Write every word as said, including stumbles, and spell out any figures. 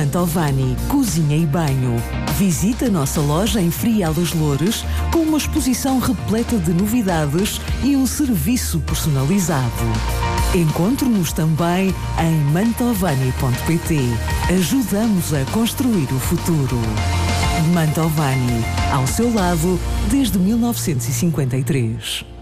Mantovani Cozinha e Banho. Visita a nossa loja em Frial das Loures com uma exposição repleta de novidades e um serviço personalizado. Encontre-nos também em mantovani ponto pt. Ajudamos a construir o futuro. Mantovani, ao seu lado desde mil novecentos e cinquenta e três.